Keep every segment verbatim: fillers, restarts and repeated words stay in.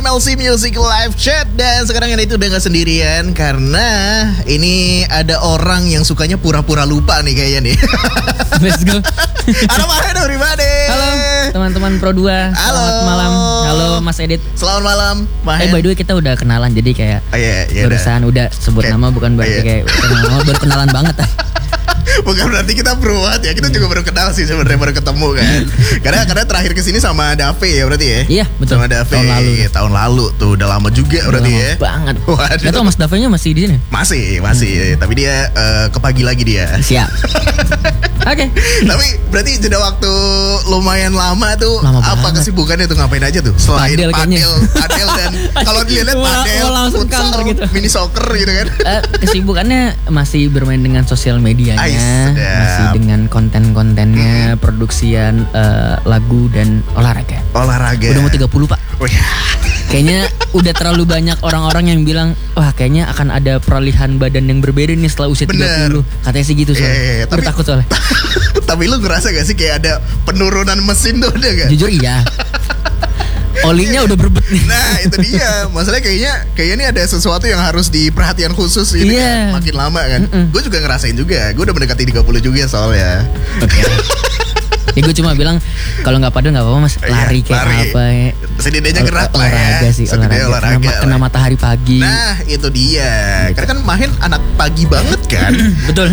M L C Music Live Chat. Dan sekarang ini itu udah gak sendirian, karena ini ada orang yang sukanya pura-pura lupa nih kayaknya nih. Let's go. Halo Mahen, everybody. Halo teman-teman Pro dua. Halo. Selamat malam. Halo Mas Edit. Selamat malam Mahen. Eh by the way kita udah kenalan, jadi kayak oh, iya, iya, barusan udah, udah sebut kayak, nama, bukan berarti iya. kayak kenal nama, baru kenalan banget. Bukan berarti kita beruat ya, kita juga baru kenal sih sebenarnya, baru ketemu kan. Karena karena terakhir kesini sama Dave ya berarti ya. Iya betul. Sama Dave Tahun lalu. Tahun lalu tuh udah lama juga Udah berarti lama ya. Banget. Waduh. Gak tau Mas Dave-nya masih di sini? Masih, masih. Hmm. Tapi dia uh, ke pagi lagi dia. Siap. Oke. Okay. Tapi berarti jeda waktu lumayan lama tuh. Lama apa banget. kesibukannya tuh, ngapain aja tuh? Selain Padel padel, padel dan kalau dilihat padel, futsal, gitu. mini soccer gitu kan. Uh, kesibukannya masih bermain dengan sosial medianya, Ais, masih dengan konten-kontennya, hmm. produksian uh, lagu dan olahraga. Olahraga. Udah mau tiga puluh Pak. Oh ya. Kayaknya udah terlalu banyak orang-orang yang bilang, wah kayaknya akan ada peralihan badan yang berbeda nih setelah usia Bener. tiga puluh. Katanya sih gitu soalnya. Iya, iya, iya. Tapi takut soalnya. Tapi lu ngerasa gak sih kayak ada penurunan mesin tuh, ada gak? Jujur iya. Olinya udah berbet nih. Nah itu dia. Masalahnya kayaknya Kayaknya ini ada sesuatu yang harus diperhatian khusus ini yeah. kan. Makin lama kan. Gue juga ngerasain juga. Gue udah mendekati tiga puluh juga soalnya. Oke. Okay. Ya gue cuma bilang kalau nggak padel nggak apa-apa Mas, lari kayak lari. apa ya. Setidaknya gerak lah ya. Olahraga sih, olahraga. olahraga Kena, kena matahari pagi. Nah itu dia gitu. Karena kan Mahen anak pagi banget kan. Betul.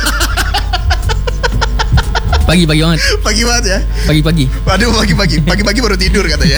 Pagi-pagi banget. Pagi banget ya. Pagi-pagi. Waduh pagi-pagi. Pagi-pagi baru tidur katanya.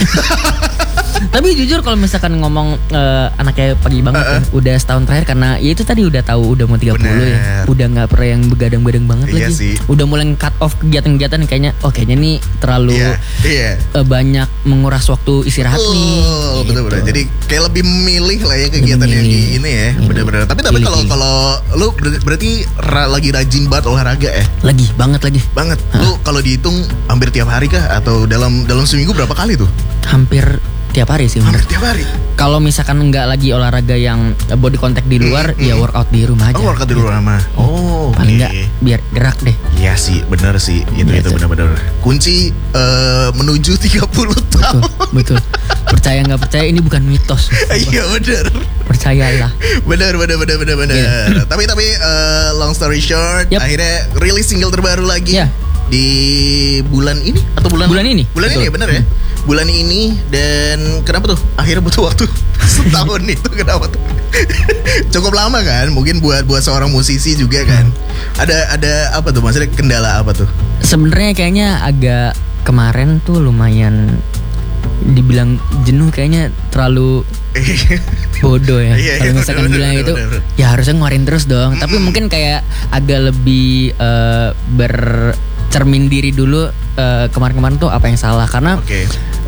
Tapi jujur kalau misalkan ngomong uh, anaknya pagi banget uh-uh. ya, udah setahun terakhir karena ya itu tadi udah tahu udah mau tiga puluh Bener. Ya. Udah gak pernah yang begadang-begadang banget iya lagi. Sih. Udah mulai cut off kegiatan-kegiatan kayaknya oh kayaknya nih terlalu yeah. Yeah. Uh, banyak menguras waktu istirahat oh, nih. Oh betul-betul. Gitu. Jadi kayak lebih memilih lah ya kegiatan yang di ini ya. Bener-bener. Tapi tapi kalau kalau lu berarti ra, lagi rajin banget olahraga ya? Lagi banget lagi. Banget. Hah? Lu kalau dihitung hampir tiap hari kah atau dalam dalam seminggu berapa kali tuh? Hampir tiap hari sih. Hampir tiap hari. Kalau misalkan nggak lagi olahraga yang body contact di luar, mm, ya workout di rumah aja. Oh workout di rumah mah. Oh. Paling nggak okay. biar gerak deh. Iya sih, benar sih. Itu itu benar-benar kunci uh, menuju tiga puluh tahun. Betul. Betul. Percaya nggak percaya ini bukan mitos. Iya benar. Percayalah. Benar benar benar benar benar. Yeah. Tapi tapi uh, long story short, yep. akhirnya rilis single terbaru lagi. Yeah. Di bulan ini atau bulan bulan ini bulan Betul. ini ya benar ya bulan ini. Dan kenapa tuh akhirnya butuh waktu setahun itu kenapa tuh? Cukup lama kan mungkin buat buat seorang musisi juga kan. Ada ada apa tuh maksudnya, kendala apa tuh? Sebenarnya kayaknya agak kemarin tuh lumayan dibilang jenuh, kayaknya terlalu bodoh ya. Kalau misalkan bener, bilang bener, itu bener. Ya harusnya ngeluarin terus dong. Mm-hmm. Tapi mungkin kayak agak lebih uh, ber cermin diri dulu uh, kemarin-kemarin tuh apa yang salah, karena okay.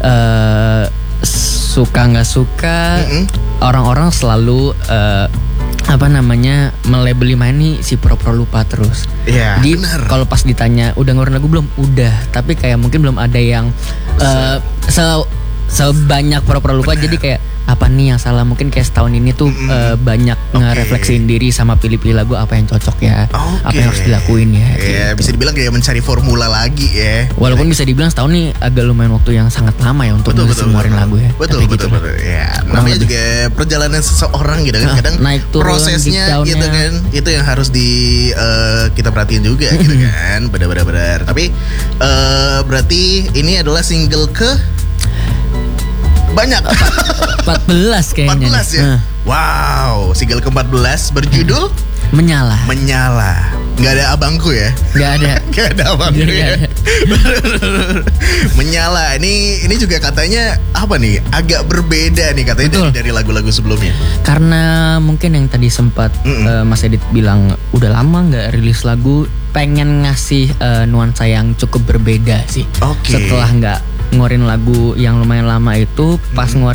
uh, suka nggak suka mm-hmm. orang-orang selalu uh, apa namanya melabeli main nih si pro-pro lupa terus. Iya. Jadi kalau pas ditanya udah ngeluarin lagu belum, udah, tapi kayak mungkin belum ada yang uh, se sebanyak pro-pro lupa. Bener. Jadi kayak apa nih yang salah, mungkin kayak setahun ini tuh mm. uh, banyak okay. ngerefleksiin diri sama pilih-pilih lagu apa yang cocok ya, okay. apa yang harus dilakuin ya. Iya, yeah, gitu. Bisa dibilang kayak mencari formula lagi ya. Walaupun bisa dibilang setahun nih agak lumayan waktu yang sangat lama ya untuk ngeluarin lagu ya. Betul betul gitu betul. Ya, namanya juga perjalanan seseorang gitu kan. Kadang naik turun, prosesnya gitu kan, itu yang harus di uh, kita perhatiin juga gitu kan. Benar-benar. Tapi uh, berarti ini adalah single ke banyak empat belas kayaknya. empat belas ya. Uh. Wow, single ke empat belas berjudul Menyala. Menyala. Gak ada abangku ya? Gak ada. Gak ada abangku ya. Menyala. Ini ini juga katanya apa nih? Agak berbeda nih katanya dari, dari lagu-lagu sebelumnya. Karena mungkin yang tadi sempat uh, Mas Edit bilang udah lama nggak rilis lagu, pengen ngasih uh, nuansa yang cukup berbeda sih. Okay. Setelah nggak ngeluarin lagu yang lumayan lama itu, pas hmm. ngeluarin